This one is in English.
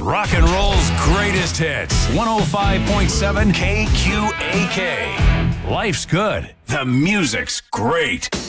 rock and roll's greatest hits. 105.7 KQAK. Life's good. The music's great.